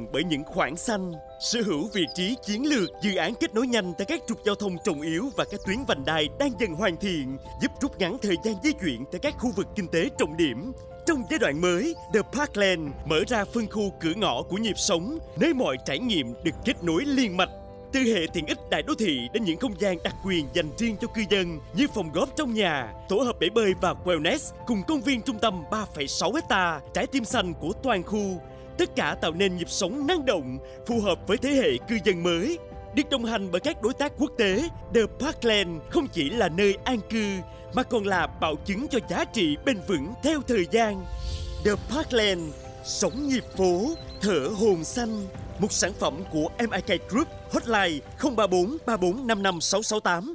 bởi những khoảng xanh. Sở hữu vị trí chiến lược, dự án kết nối nhanh tại các trục giao thông trọng yếu và các tuyến vành đai đang dần hoàn thiện, giúp rút ngắn thời gian di chuyển tại các khu vực kinh tế trọng điểm. Trong giai đoạn mới, The Parkland mở ra phân khu cửa ngõ của nhịp sống, nơi mọi trải nghiệm được kết nối liên mạch. Từ hệ tiện ích đại đô thị đến những không gian đặc quyền dành riêng cho cư dân như phòng golf trong nhà, tổ hợp bể bơi và wellness cùng công viên trung tâm 3,6 hectare, trái tim xanh của toàn khu. Tất cả tạo nên nhịp sống năng động, phù hợp với thế hệ cư dân mới. Được đồng hành bởi các đối tác quốc tế, The Parkland không chỉ là nơi an cư mà còn là bảo chứng cho giá trị bền vững theo thời gian. The Parkland, sống nhịp phố, thở hồn xanh. Một sản phẩm của MIK Group, hotline 034 34 55 668.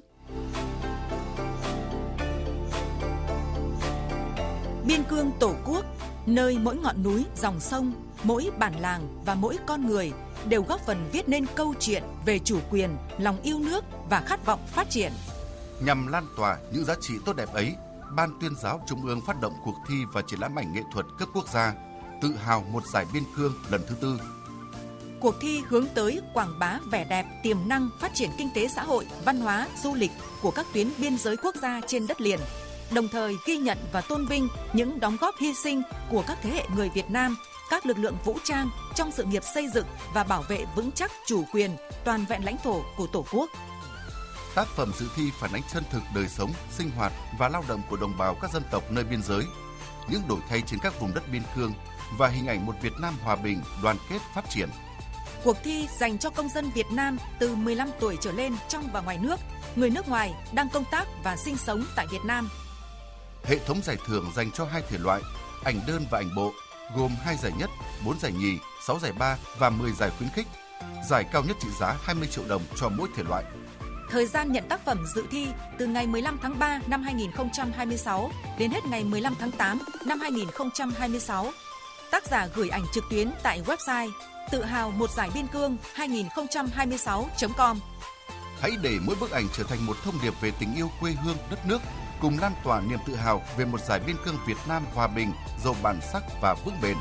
Biên cương Tổ quốc, nơi mỗi ngọn núi, dòng sông, mỗi bản làng và mỗi con người đều góp phần viết nên câu chuyện về chủ quyền, lòng yêu nước và khát vọng phát triển. Nhằm lan tỏa những giá trị tốt đẹp ấy, Ban Tuyên giáo Trung ương phát động cuộc thi và triển lãm ảnh nghệ thuật cấp quốc gia Tự hào một giải biên cương lần thứ 4. Cuộc thi hướng tới quảng bá vẻ đẹp, tiềm năng, phát triển kinh tế xã hội, văn hóa, du lịch của các tuyến biên giới quốc gia trên đất liền, đồng thời ghi nhận và tôn vinh những đóng góp hy sinh của các thế hệ người Việt Nam, các lực lượng vũ trang trong sự nghiệp xây dựng và bảo vệ vững chắc chủ quyền, toàn vẹn lãnh thổ của Tổ quốc. Tác phẩm dự thi phản ánh chân thực đời sống, sinh hoạt và lao động của đồng bào các dân tộc nơi biên giới, những đổi thay trên các vùng đất biên cương và hình ảnh một Việt Nam hòa bình, đoàn kết, phát triển. Cuộc thi dành cho công dân Việt Nam từ 15 tuổi trở lên trong và ngoài nước, người nước ngoài đang công tác và sinh sống tại Việt Nam. Hệ thống giải thưởng dành cho 2 thể loại, ảnh đơn và ảnh bộ, gồm 2 giải nhất, 4 giải nhì, 6 giải ba và 10 giải khuyến khích. Giải cao nhất trị giá 20 triệu đồng cho mỗi thể loại. Thời gian nhận tác phẩm dự thi từ ngày 15 tháng 3 năm 2026 đến hết ngày 15 tháng 8 năm 2026. Tác giả gửi ảnh trực tuyến tại website tự hào một giải biên cương 2026.com. Hãy để mỗi bức ảnh trở thành một thông điệp về tình yêu quê hương, đất nước, cùng lan tỏa niềm tự hào về một giải biên cương Việt Nam hòa bình, giàu bản sắc và vững bền.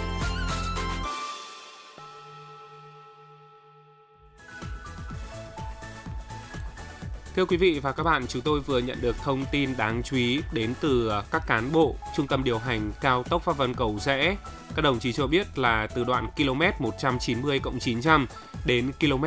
Thưa quý vị và các bạn, chúng tôi vừa nhận được thông tin đáng chú ý đến từ các cán bộ Trung tâm điều hành cao tốc Pháp Vân Cầu Giẽ. Các đồng chí cho biết là từ đoạn km 190+900 đến km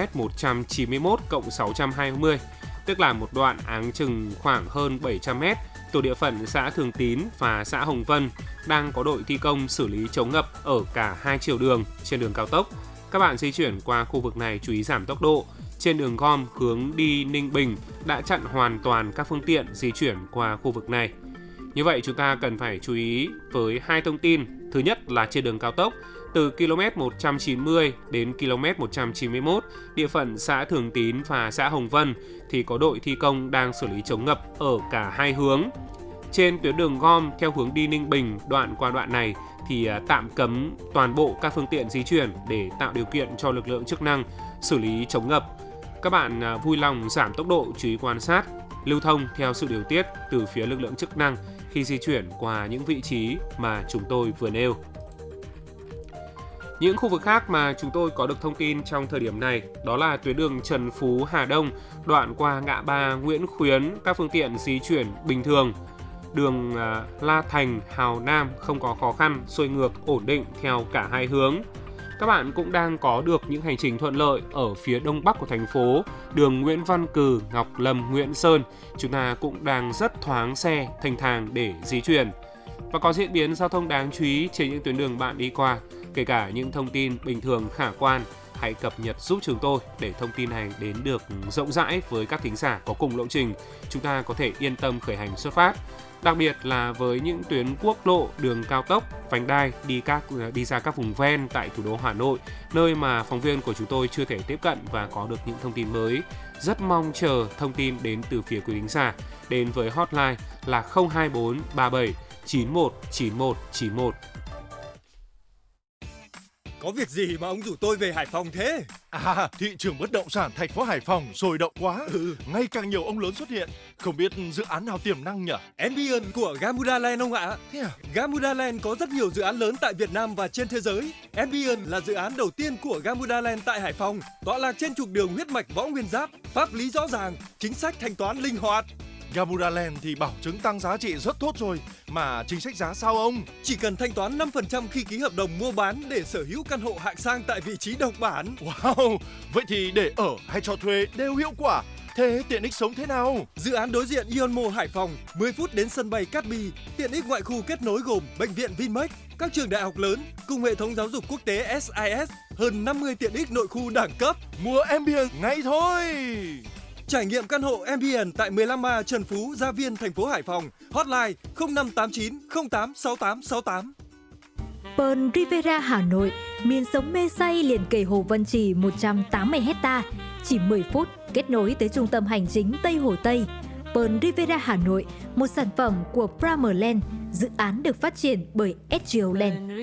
191+620, tức là một đoạn áng chừng khoảng hơn 700 m, thuộc địa phận xã Thường Tín và xã Hồng Vân, đang có đội thi công xử lý chống ngập ở cả hai chiều đường trên đường cao tốc. Các bạn di chuyển qua khu vực này chú ý giảm tốc độ. Trên đường gom hướng đi Ninh Bình đã chặn hoàn toàn các phương tiện di chuyển qua khu vực này. Như vậy chúng ta cần phải chú ý với 2 thông tin. Thứ nhất là trên đường cao tốc, từ km 190 đến km 191, địa phận xã Thường Tín và xã Hồng Vân thì có đội thi công đang xử lý chống ngập ở cả hai hướng. Trên tuyến đường gom theo hướng đi Ninh Bình, đoạn qua đoạn này thì tạm cấm toàn bộ các phương tiện di chuyển để tạo điều kiện cho lực lượng chức năng xử lý chống ngập. Các bạn vui lòng giảm tốc độ, chú ý quan sát, lưu thông theo sự điều tiết từ phía lực lượng chức năng khi di chuyển qua những vị trí mà chúng tôi vừa nêu. Những khu vực khác mà chúng tôi có được thông tin trong thời điểm này đó là tuyến đường Trần Phú Hà Đông, đoạn qua ngã ba Nguyễn Khuyến, các phương tiện di chuyển bình thường. Đường La Thành, Hào Nam không có khó khăn, xuôi ngược ổn định theo cả hai hướng. Các bạn cũng đang có được những hành trình thuận lợi ở phía đông bắc của thành phố, đường Nguyễn Văn Cừ, Ngọc Lâm, Nguyễn Sơn. Chúng ta cũng đang rất thoáng xe, thanh thang để di chuyển. Và có diễn biến giao thông đáng chú ý trên những tuyến đường bạn đi qua, kể cả những thông tin bình thường khả quan. Hãy cập nhật giúp chúng tôi để thông tin này đến được rộng rãi với các thính giả có cùng lộ trình. Chúng ta có thể yên tâm khởi hành xuất phát. Đặc biệt là với những tuyến quốc lộ, đường cao tốc, vành đai đi ra các vùng ven tại thủ đô Hà Nội, nơi mà phóng viên của chúng tôi chưa thể tiếp cận và có được những thông tin mới. Rất mong chờ thông tin đến từ phía quý thính giả đến với hotline là 024 37 91 91 91. có việc gì mà ông rủ tôi về Hải Phòng thế? Thị trường bất động sản thành phố Hải Phòng sôi động quá. Ngày càng nhiều ông lớn xuất hiện. Không biết dự án nào tiềm năng nhỉ? Ambience của Gamuda Land ông ạ. Thế à? Gamuda Land có rất nhiều dự án lớn tại Việt Nam và trên thế giới. Ambience là dự án đầu tiên của Gamuda Land tại Hải Phòng, tọa lạc trên trục đường huyết mạch Võ Nguyên Giáp, pháp lý rõ ràng, chính sách thanh toán linh hoạt. Gamuda Land thì bảo chứng tăng giá trị rất tốt rồi, mà chính sách giá sao ông? Chỉ cần thanh toán 5% khi ký hợp đồng mua bán để sở hữu căn hộ hạng sang tại vị trí độc bản. Wow, vậy thì để ở hay cho thuê đều hiệu quả. Thế tiện ích sống thế nào? Dự án đối diện Ion Mall Hải Phòng, 10 phút đến sân bay Cát Bi, tiện ích ngoại khu kết nối gồm bệnh viện Vinmec, các trường đại học lớn cùng hệ thống giáo dục quốc tế SIS, hơn 50 tiện ích nội khu đẳng cấp. Mua Ambience ngay thôi. Trải nghiệm căn hộ Ambience tại 15A Trần Phú, Gia Viên, thành phố Hải Phòng. Hotline 0589 086868. Pearl Rivera Hà Nội, miền sống mê say liền kề Hồ Văn Trì 180 hecta, chỉ 10 phút kết nối tới trung tâm hành chính Tây Hồ Tây. Pearl Rivera Hà Nội, một sản phẩm của Primerland, dự án được phát triển bởi SGO Land.